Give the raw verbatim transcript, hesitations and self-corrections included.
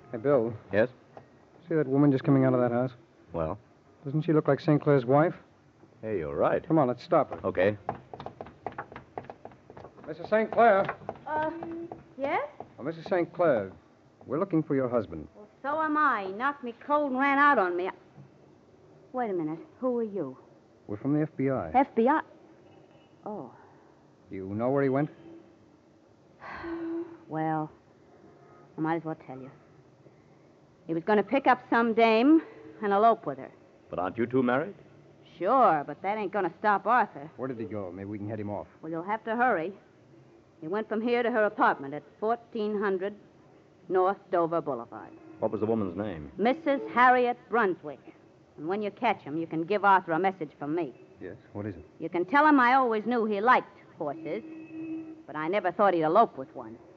Hey, Bill. Yes? See that woman just coming out of that house? Well? Doesn't she look like Saint Clair's wife? Hey, you're right. Come on, let's stop her. Okay. Missus Saint Clair. Uh, yes? Oh, Missus Saint Clair, we're looking for your husband. Well, so am I. He knocked me cold and ran out on me. Wait a minute. Who are you? We're from the F B I. F B I? Oh. You know where he went? Well, I might as well tell you. He was going to pick up some dame and elope with her. But aren't you two married? Sure, but that ain't going to stop Arthur. Where did he go? Maybe we can head him off. Well, you'll have to hurry. He went from here to her apartment at fourteen hundred North Dover Boulevard. What was the woman's name? Missus Harriet Brunswick. And when you catch him, you can give Arthur a message from me. Yes, what is it? You can tell him I always knew he liked horses, but I never thought he'd elope with one.